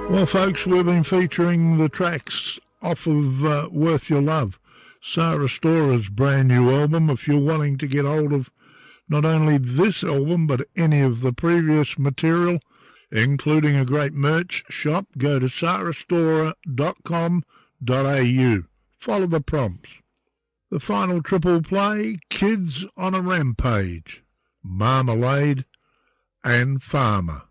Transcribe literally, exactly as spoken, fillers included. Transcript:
Well, folks, we've been featuring the tracks off of uh, Worth Your Love, Sarah Stora's brand new album. If you're wanting to get hold of not only this album, but any of the previous material, including a great merch shop, go to sarah stora dot com dot a u. Follow the prompts. The final triple play, Kids on a Rampage, Marmalade and Farmer.